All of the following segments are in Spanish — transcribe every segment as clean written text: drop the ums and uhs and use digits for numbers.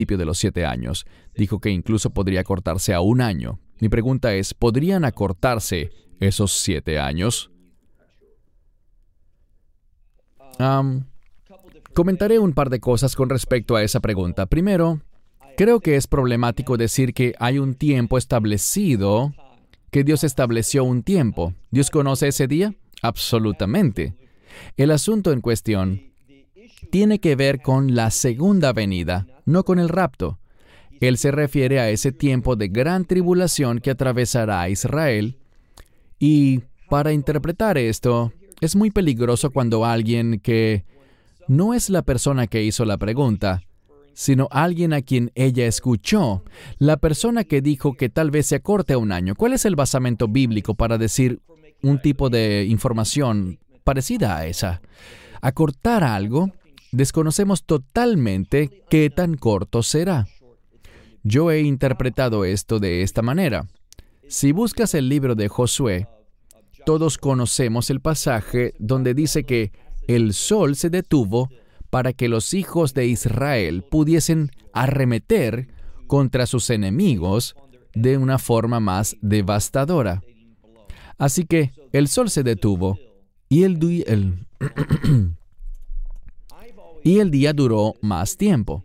principio de los 7 años. Dijo que incluso podría acortarse a 1 año. Mi pregunta es, ¿podrían acortarse esos 7 años? Comentaré un par de cosas con respecto a esa pregunta. Primero, creo que es problemático decir que hay un tiempo establecido, que Dios estableció un tiempo. ¿Dios conoce ese día? Absolutamente. El asunto en cuestión tiene que ver con la segunda venida, no con el rapto. Él se refiere a ese tiempo de gran tribulación que atravesará a Israel. Y para interpretar esto, es muy peligroso cuando alguien que no es la persona que hizo la pregunta, sino alguien a quien ella escuchó, la persona que dijo que tal vez se acorte a 1 año. ¿Cuál es el basamento bíblico para decir un tipo de información parecida a esa? Acortar algo, desconocemos totalmente qué tan corto será. Yo he interpretado esto de esta manera. Si buscas el libro de Josué, todos conocemos el pasaje donde dice que el sol se detuvo para que los hijos de Israel pudiesen arremeter contra sus enemigos de una forma más devastadora. Así que el sol se detuvo y el día duró más tiempo.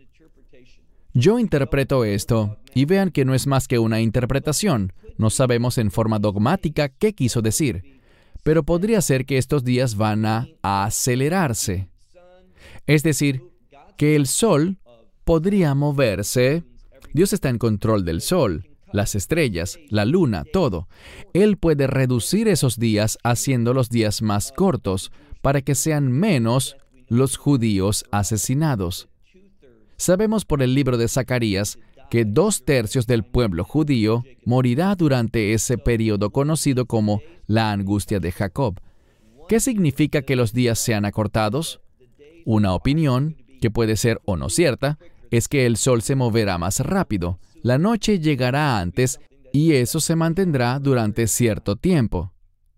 Yo interpreto esto, y vean que no es más que una interpretación. No sabemos en forma dogmática qué quiso decir, pero podría ser que estos días van a acelerarse. Es decir, que el sol podría moverse. Dios está en control del sol, las estrellas, la luna, todo. Él puede reducir esos días haciendo los días más cortos para que sean menos los judíos asesinados. Sabemos por el libro de Zacarías que 2/3 del pueblo judío morirá durante ese periodo conocido como la angustia de Jacob. ¿Qué significa que los días sean acortados? Una opinión, que puede ser o no cierta, es que el sol se moverá más rápido, la noche llegará antes y eso se mantendrá durante cierto tiempo.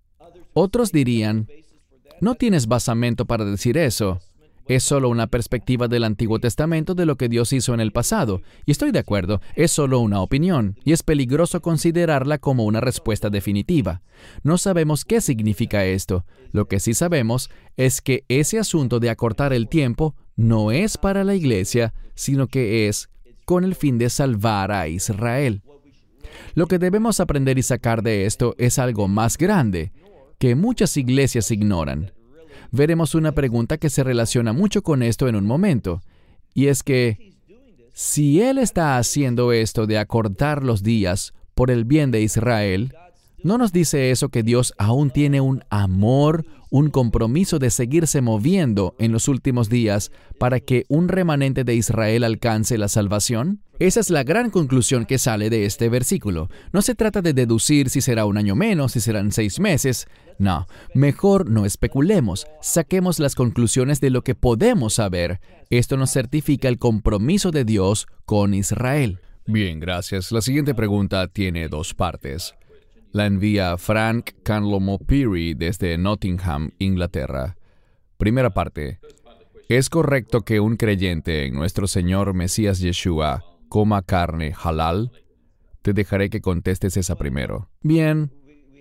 Otros dirían, no tienes basamento para decir eso. Es solo una perspectiva del Antiguo Testamento de lo que Dios hizo en el pasado. Y estoy de acuerdo, es solo una opinión, y es peligroso considerarla como una respuesta definitiva. No sabemos qué significa esto. Lo que sí sabemos es que ese asunto de acortar el tiempo no es para la iglesia, sino que es con el fin de salvar a Israel. Lo que debemos aprender y sacar de esto es algo más grande, que muchas iglesias ignoran. Veremos una pregunta que se relaciona mucho con esto en un momento, y es que, si Él está haciendo esto de acortar los días por el bien de Israel, ¿no nos dice eso que Dios aún tiene un amor, un compromiso de seguirse moviendo en los últimos días para que un remanente de Israel alcance la salvación? Esa es la gran conclusión que sale de este versículo. No se trata de deducir si será 1 año menos, si serán 6 meses. No, mejor no especulemos. Saquemos las conclusiones de lo que podemos saber. Esto nos certifica el compromiso de Dios con Israel. Bien, gracias. La siguiente pregunta tiene 2 partes. La envía Frank Canlomo Peary desde Nottingham, Inglaterra. Primera parte. ¿Es correcto que un creyente en nuestro Señor Mesías Yeshua coma carne halal? Te dejaré que contestes esa primero. Bien.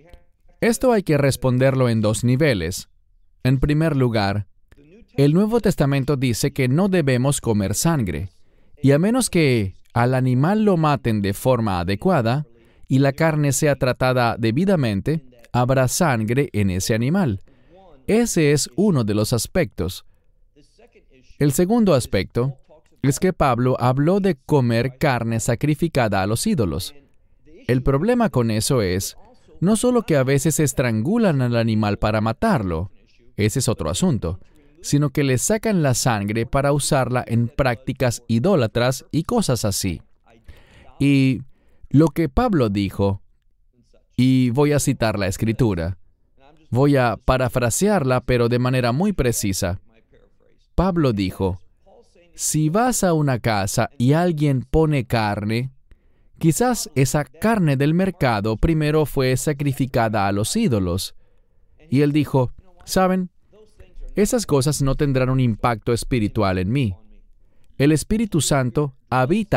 Esto hay que responderlo en 2 niveles. En primer lugar, el Nuevo Testamento dice que no debemos comer sangre, y a menos que al animal lo maten de forma adecuada y la carne sea tratada debidamente, habrá sangre en ese animal. Ese es uno de los aspectos. El segundo aspecto es que Pablo habló de comer carne sacrificada a los ídolos. El problema con eso es, no solo que a veces estrangulan al animal para matarlo, ese es otro asunto, sino que le sacan la sangre para usarla en prácticas idólatras y cosas así. Y lo que Pablo dijo, y voy a citar la Escritura, voy a parafrasearla, pero de manera muy precisa. Pablo dijo, si vas a una casa y alguien pone carne, quizás esa carne del mercado primero fue sacrificada a los ídolos. Y él dijo, ¿saben? Esas cosas no tendrán un impacto espiritual en mí. El Espíritu Santo habita